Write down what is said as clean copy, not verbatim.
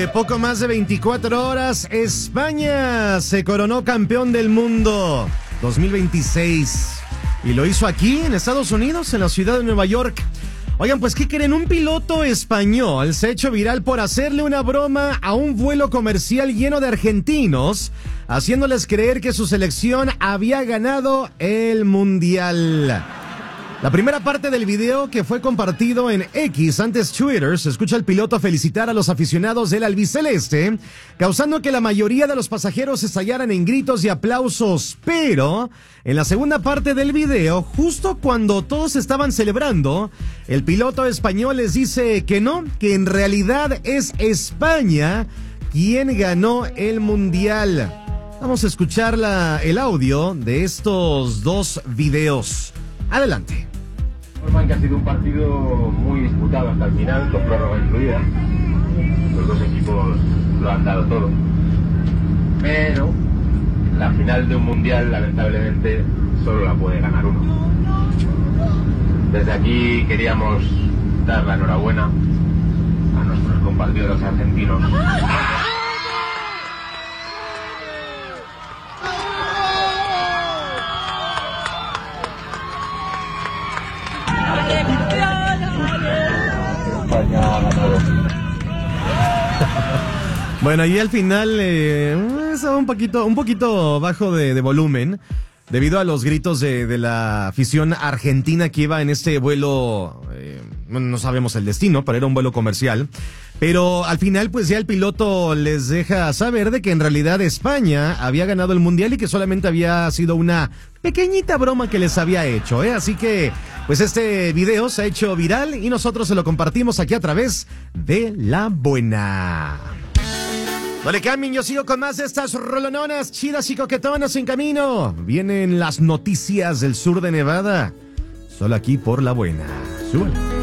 Hace poco más de 24 horas, España se coronó campeón del mundo 2026. Y lo hizo aquí, en Estados Unidos, en la ciudad de Nueva York. Oigan, pues, ¿qué creen? Un piloto español se ha hecho viral por hacerle una broma a un vuelo comercial lleno de argentinos, haciéndoles creer que su selección había ganado el mundial. La primera parte del video, que fue compartido en X, antes Twitter, se escucha al piloto felicitar a los aficionados del albiceleste, causando que la mayoría de los pasajeros estallaran en gritos y aplausos. Pero en la segunda parte del video, justo cuando todos estaban celebrando, el piloto español les dice que no, que en realidad es España quien ganó el mundial. Vamos a escuchar el audio de estos dos videos. Adelante. Que ha sido un partido muy disputado hasta el final, con prórroga incluida. Los dos equipos lo han dado todo. Pero la final de un mundial, lamentablemente, solo la puede ganar uno. Desde aquí queríamos dar la enhorabuena a nuestros compatriotas argentinos. Bueno, y al final estaba un poquito bajo de volumen, debido a los gritos de la afición argentina que iba en este vuelo. Bueno, no sabemos el destino, pero era un vuelo comercial. Pero al final, pues ya el piloto les deja saber de que en realidad España había ganado el mundial y que solamente había sido una pequeñita broma que les había hecho, ¿eh? Así que, pues este video se ha hecho viral y nosotros se lo compartimos aquí a través de La Buena. No le cambien, yo sigo con más de estas rolononas chidas y coquetonas en camino. Vienen las noticias del sur de Nevada, solo aquí por La Buena. Súbale.